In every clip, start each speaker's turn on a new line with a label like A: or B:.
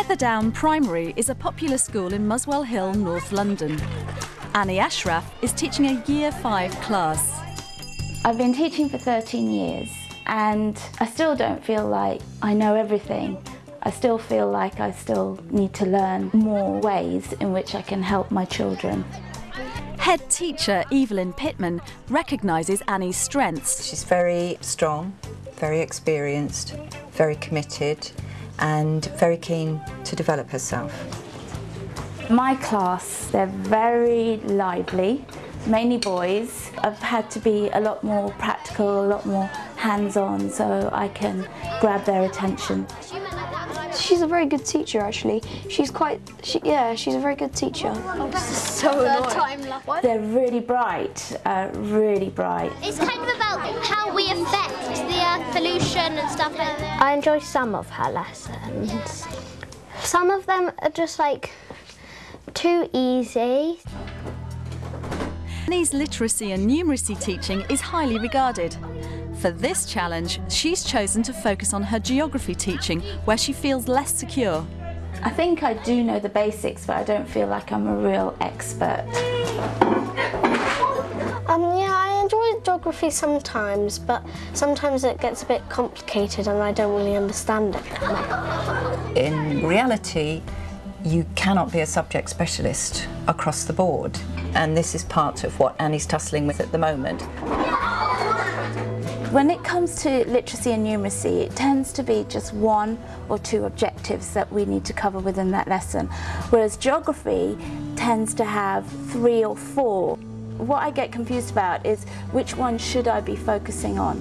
A: Tetherdown Primary is a popular school in Muswell Hill, North London. Annie Ashraf is teaching a Year 5 class.
B: I've been teaching for 13 years and I still don't feel like I know everything. I still feel like I still need to learn more ways in which I can help my children.
A: Head teacher Evelyn Pittman recognises Annie's strengths.
C: She's very strong, very experienced, very committed and very keen to develop herself.
B: My class, they're very lively, mainly boys. I've had to be a lot more practical, a lot more hands-on so I can grab their attention.
D: She's a very good teacher, actually. She's a very good teacher.
E: So annoying.
B: They're really bright, really bright.
E: It's kind of about how we affect the earth pollution and stuff like that.
F: I enjoy some of her lessons. Some of them are just like too easy.
A: Annie's literacy and numeracy teaching is highly regarded. For this challenge, she's chosen to focus on her geography teaching, where she feels less secure.
B: I think I do know the basics, but I don't feel like I'm a real expert.
F: Yeah, I enjoy geography sometimes, but sometimes it gets a bit complicated and I don't really understand it.
C: In reality, you cannot be a subject specialist across the board, and this is part of what Annie's tussling with at the moment.
B: When it comes to literacy and numeracy, it tends to be just one or two objectives that we need to cover within that lesson, whereas geography tends to have 3 or 4. What I get confused about is which one should I be focusing on.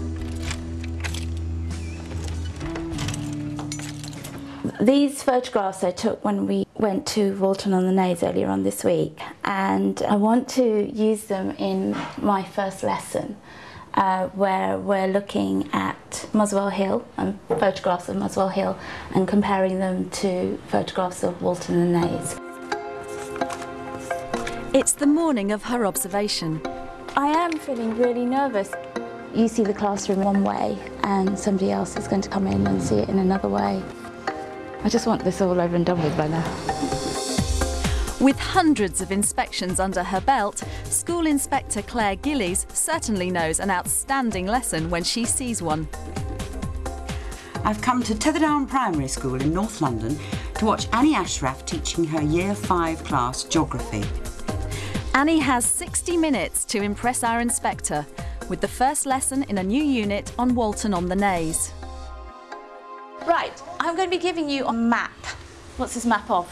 B: These photographs I took when we went to Walton-on-the-Naze earlier on this week, and I want to use them in my first lesson. Where we're looking at Muswell Hill and photographs of Muswell Hill and comparing them to photographs of Walton-on-the-Naze.
A: It's the morning of her observation.
B: I am feeling really nervous. You see the classroom one way and somebody else is going to come in and see it in another way. I just want this all over and done with by now.
A: With hundreds of inspections under her belt, School Inspector Claire Gillies certainly knows an outstanding lesson when she sees one.
G: I've come to Tetherdown Primary School in North London to watch Annie Ashraf teaching her Year 5 class geography.
A: Annie has 60 minutes to impress our inspector with the first lesson in a new unit on Walton-on-the-Naze.
B: Right, I'm going to be giving you a map. What's this map of?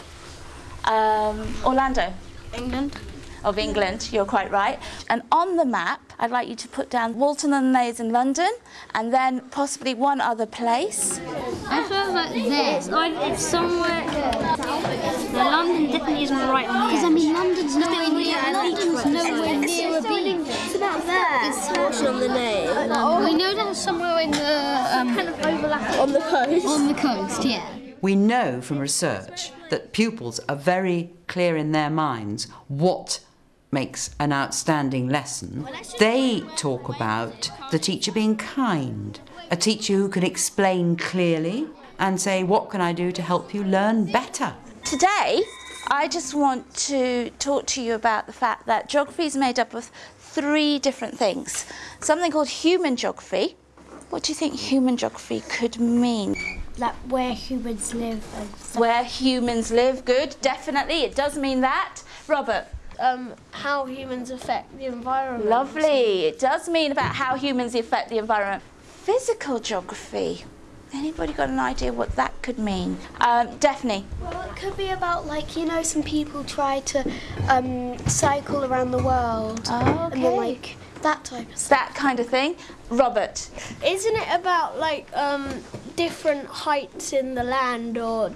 B: Orlando.
E: England.
B: Of England, you're quite right. And on the map, I'd like you to put down Walton-on-the-Naze in London, and then possibly one other place.
E: I feel like this. It's somewhere. No, London definitely isn't right on here. Because I mean, London's nowhere near. London's nowhere near a beach. It's about there. It's Walton-on-the-Naze. We know that's somewhere in the kind of overlapping on the coast. On the coast, yeah.
G: We know from research that pupils are very clear in their minds what makes an outstanding lesson. They talk about the teacher being kind, a teacher who can explain clearly and say, what can I do to help you learn better?
B: Today, I just want to talk to you about the fact that geography is made up of 3 different things. Something called human geography. What do you think human geography could mean?
E: Like where humans live and stuff.
B: Where humans live, good, definitely, it does mean that. Robert?
E: How humans affect the environment.
B: Lovely, it does mean about how humans affect the environment. Physical geography, anybody got an idea what that could mean? Daphne?
D: Well, it could be about, like, you know, some people try to cycle around the world.
B: Oh, okay.
D: And then, like, that type of stuff.
B: That kind of thing. Robert?
H: Isn't it about, like, different heights in the land or